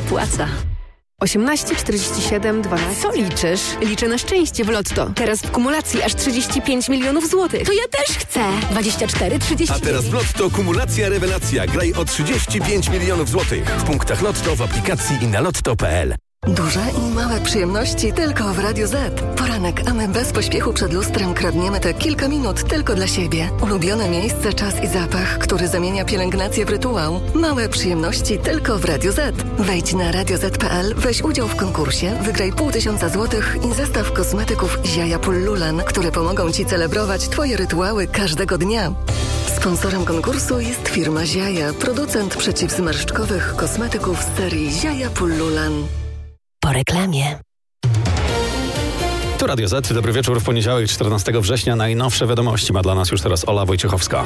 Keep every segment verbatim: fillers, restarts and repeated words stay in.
opłaca. osiemnaście czterdzieści siedem dwanaście. Co liczysz? Liczę na szczęście w Lotto. Teraz w kumulacji aż trzydzieści pięć milionów złotych. To ja też chcę! dwadzieścia cztery trzydzieści. A teraz w Lotto kumulacja rewelacja. Graj o trzydzieści pięć milionów złotych. W punktach Lotto, w aplikacji i na lotto kropka p l. Duże i małe przyjemności tylko w Radiu Z. Poranek, a my bez pośpiechu przed lustrem kradniemy te kilka minut tylko dla siebie. Ulubione miejsce, czas i zapach, który zamienia pielęgnację w rytuał. Małe przyjemności tylko w Radiu Z. Wejdź na radio zet kropka p l, weź udział w konkursie, wygraj pół tysiąca złotych i zestaw kosmetyków Ziaja Pullulan, które pomogą Ci celebrować Twoje rytuały każdego dnia. Sponsorem konkursu jest firma Ziaja, producent przeciwzmarszczkowych kosmetyków z serii Ziaja Pullulan. Po reklamie. Tu Radio Z. Dobry wieczór w poniedziałek, czternastego września. Najnowsze wiadomości ma dla nas już teraz Ola Wojciechowska.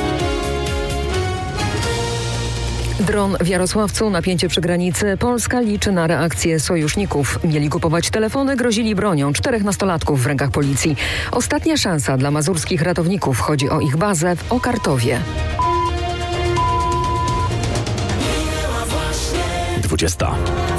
Dron w Jarosławcu, napięcie przy granicy. Polska liczy na reakcję sojuszników. Mieli kupować telefony, grozili bronią. Czterech nastolatków w rękach policji. Ostatnia szansa dla mazurskich ratowników. Chodzi o ich bazę w Okartowie. dwudziesta.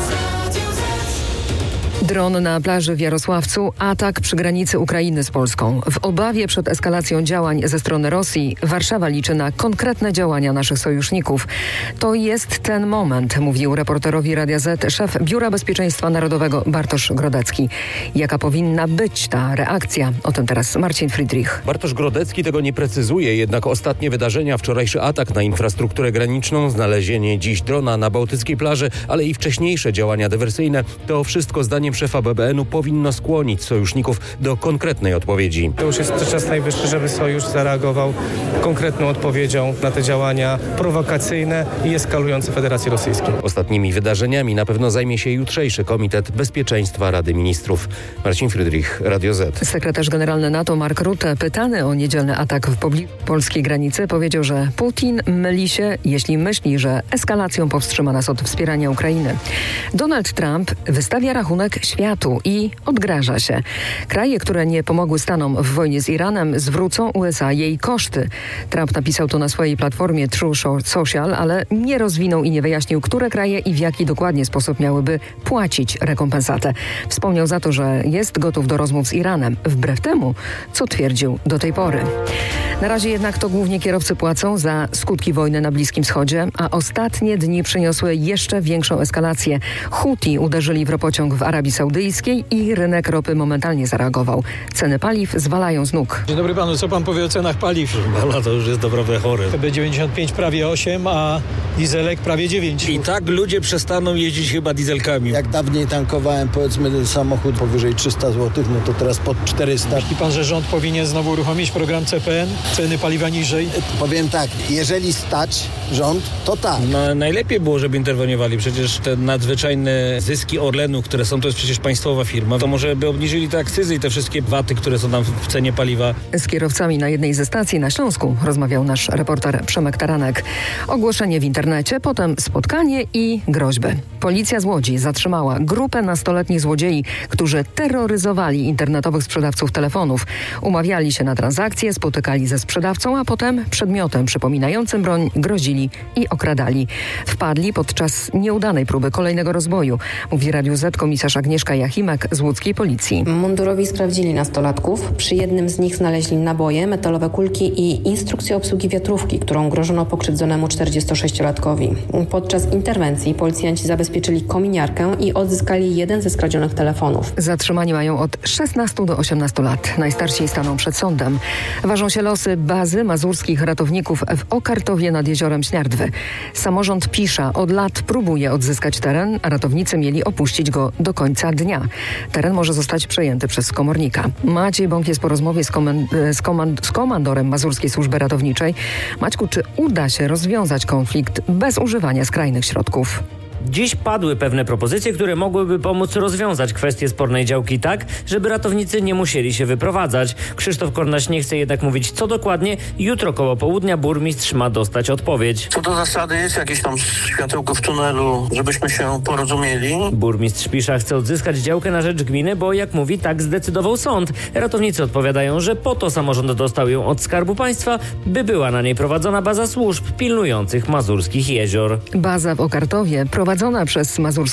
Dron na plaży w Jarosławcu, atak przy granicy Ukrainy z Polską. W obawie przed eskalacją działań ze strony Rosji Warszawa liczy na konkretne działania naszych sojuszników. To jest ten moment, mówił reporterowi Radia Z szef Biura Bezpieczeństwa Narodowego Bartosz Grodecki. Jaka powinna być ta reakcja? O tym teraz Marcin Friedrich. Bartosz Grodecki tego nie precyzuje, jednak ostatnie wydarzenia, wczorajszy atak na infrastrukturę graniczną, znalezienie dziś drona na bałtyckiej plaży, ale i wcześniejsze działania dywersyjne, to wszystko zdaniem szefa B B N-u powinno skłonić sojuszników do konkretnej odpowiedzi. To już jest czas najwyższy, żeby sojusz zareagował konkretną odpowiedzią na te działania prowokacyjne i eskalujące Federacji Rosyjskiej. Ostatnimi wydarzeniami na pewno zajmie się jutrzejszy Komitet Bezpieczeństwa Rady Ministrów. Marcin Friedrich, Radio Z. Sekretarz generalny NATO Mark Rutte, pytany o niedzielny atak w pobliżu polskiej granicy, powiedział, że Putin myli się, jeśli myśli, że eskalacją powstrzyma nas od wspierania Ukrainy. Donald Trump wystawia rachunek światu i odgraża się. Kraje, które nie pomogły Stanom w wojnie z Iranem, zwrócą U S A jej koszty. Trump napisał to na swojej platformie True Social, ale nie rozwinął i nie wyjaśnił, które kraje i w jaki dokładnie sposób miałyby płacić rekompensatę. Wspomniał za to, że jest gotów do rozmów z Iranem, wbrew temu, co twierdził do tej pory. Na razie jednak to głównie kierowcy płacą za skutki wojny na Bliskim Wschodzie, a ostatnie dni przyniosły jeszcze większą eskalację. Huti uderzyli w ropociąg w Arabii Saudyjskiej i rynek ropy momentalnie zareagował. Ceny paliw zwalają z nóg. Dzień dobry panu, co pan powie o cenach paliw? Bala to już jest dobrowe chory. B dziewięćdziesiąt pięć prawie osiem, a dieselek prawie dziewięć. I tak ludzie przestaną jeździć chyba dieselkami. Jak dawniej tankowałem powiedzmy samochód powyżej trzysta złotych, no to teraz pod czterysta. Myśli pan, że rząd powinien znowu uruchomić program C P N? Ceny paliwa niżej? Powiem tak, jeżeli stać rząd, to tak. No, najlepiej było, żeby interweniowali. Przecież te nadzwyczajne zyski Orlenu, które są, to jest przecież państwowa firma, to może by obniżyli te akcyzy i te wszystkie waty, które są tam w cenie paliwa. Z kierowcami na jednej ze stacji na Śląsku rozmawiał nasz reporter Przemek Taranek. Ogłoszenie w internecie, potem spotkanie i groźby. Policja z Łodzi zatrzymała grupę nastoletnich złodziei, którzy terroryzowali internetowych sprzedawców telefonów. Umawiali się na transakcje, spotykali ze sprzedawcą, a potem przedmiotem przypominającym broń grozili i okradali. Wpadli podczas nieudanej próby kolejnego rozboju, mówi Radiu Z komisarz Agnieszka Jachimek z łódzkiej policji. Mundurowi sprawdzili nastolatków. Przy jednym z nich znaleźli naboje, metalowe kulki i instrukcję obsługi wiatrówki, którą grożono pokrzywdzonemu czterdziestosześciolatkowi. Podczas interwencji policjanci zabezpieczyli kominiarkę i odzyskali jeden ze skradzionych telefonów. Zatrzymani mają od szesnastu do osiemnastu lat. Najstarsi staną przed sądem. Ważą się losy bazy mazurskich ratowników w Okartowie nad jeziorem Śniardwy. Samorząd Pisza od lat próbuje odzyskać teren, a ratownicy mieli opuścić go do końca dnia. Teren może zostać przejęty przez komornika. Maciej Bąk jest po rozmowie z, komend- z, komand- z komandorem Mazurskiej Służby Ratowniczej. Maćku, czy uda się rozwiązać konflikt bez używania skrajnych środków? Dziś padły pewne propozycje, które mogłyby pomóc rozwiązać kwestię spornej działki tak, żeby ratownicy nie musieli się wyprowadzać. Krzysztof Kornaś nie chce jednak mówić co dokładnie. Jutro koło południa burmistrz ma dostać odpowiedź. Co do zasady jest jakieś tam światełko w tunelu, żebyśmy się porozumieli. Burmistrz Pisza chce odzyskać działkę na rzecz gminy, bo jak mówi, tak zdecydował sąd. Ratownicy odpowiadają, że po to samorząd dostał ją od Skarbu Państwa, by była na niej prowadzona baza służb pilnujących mazurskich jezior. Baza w Okartowie prowadzona przez Mazurskie